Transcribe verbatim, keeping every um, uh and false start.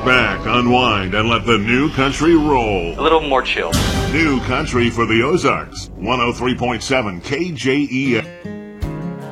back, unwind, and let the new country roll. A little more chill. New country for the Ozarks. one oh three point seven K J E F.